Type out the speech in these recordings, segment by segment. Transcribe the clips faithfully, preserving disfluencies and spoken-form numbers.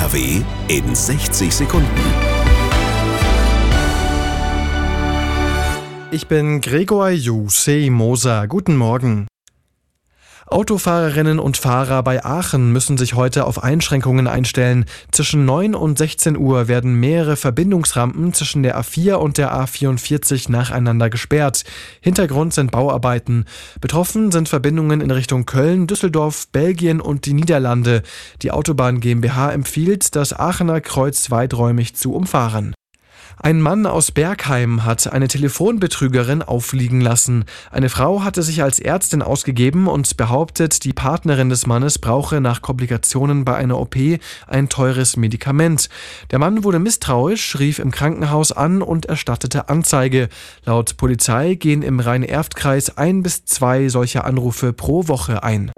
N R W in sechzig Sekunden. Ich bin Gregor Jusei Moser. Guten Morgen. Autofahrerinnen und Fahrer bei Aachen müssen sich heute auf Einschränkungen einstellen. Zwischen neun und sechzehn Uhr werden mehrere Verbindungsrampen zwischen der A vier und der A vierundvierzig nacheinander gesperrt. Hintergrund sind Bauarbeiten. Betroffen sind Verbindungen in Richtung Köln, Düsseldorf, Belgien und die Niederlande. Die Autobahn GmbH empfiehlt, das Aachener Kreuz weiträumig zu umfahren. Ein Mann aus Bergheim hat eine Telefonbetrügerin auffliegen lassen. Eine Frau hatte sich als Ärztin ausgegeben und behauptet, die Partnerin des Mannes brauche nach Komplikationen bei einer O P ein teures Medikament. Der Mann wurde misstrauisch, rief im Krankenhaus an und erstattete Anzeige. Laut Polizei gehen im Rhein-Erft-Kreis ein bis zwei solcher Anrufe pro Woche ein.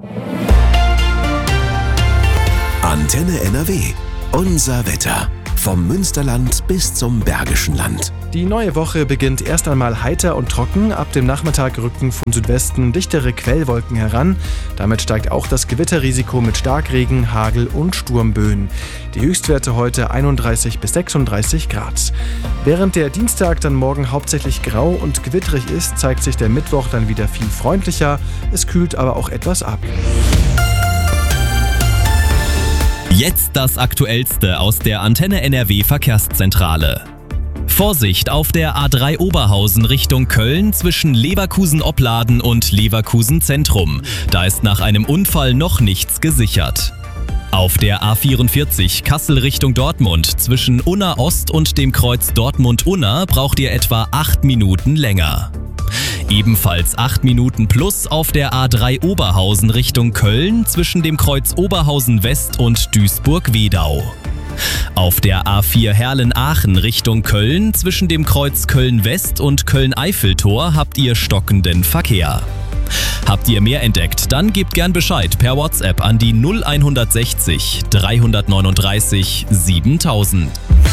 Antenne N R W. Unser Wetter. Vom Münsterland bis zum Bergischen Land. Die neue Woche beginnt erst einmal heiter und trocken. Ab dem Nachmittag rücken von Südwesten dichtere Quellwolken heran. Damit steigt auch das Gewitterrisiko mit Starkregen, Hagel und Sturmböen. Die Höchstwerte heute einunddreißig bis sechsunddreißig Grad. Während der Dienstag dann morgen hauptsächlich grau und gewitterig ist, zeigt sich der Mittwoch dann wieder viel freundlicher. Es kühlt aber auch etwas ab. Jetzt das Aktuellste aus der Antenne N R W Verkehrszentrale. Vorsicht auf der A drei Oberhausen Richtung Köln zwischen Leverkusen-Opladen und Leverkusen-Zentrum. Da ist nach einem Unfall noch nichts gesichert. Auf der A vierundvierzig Kassel Richtung Dortmund zwischen Unna Ost und dem Kreuz Dortmund-Unna braucht ihr etwa acht Minuten länger. Ebenfalls acht Minuten plus auf der A drei Oberhausen Richtung Köln zwischen dem Kreuz Oberhausen West und Duisburg-Wedau. Auf der A vier Herlen-Aachen Richtung Köln zwischen dem Kreuz Köln-West und Köln-Eiffeltor habt ihr stockenden Verkehr. Habt ihr mehr entdeckt, dann gebt gern Bescheid per WhatsApp an die null hundertsechzig dreihundertneununddreißig siebentausend.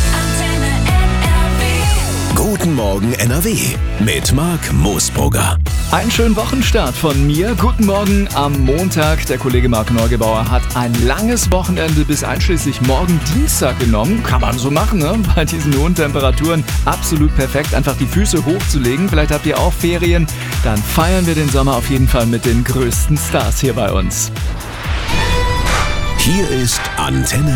Guten Morgen N R W mit Marc Moosbrugger. Einen schönen Wochenstart von mir. Guten Morgen am Montag. Der Kollege Marc Neugebauer hat ein langes Wochenende bis einschließlich morgen Dienstag genommen. Kann man so machen, ne? Bei diesen hohen Temperaturen absolut perfekt, einfach die Füße hochzulegen. Vielleicht habt ihr auch Ferien. Dann feiern wir den Sommer auf jeden Fall mit den größten Stars hier bei uns. Hier ist Antenne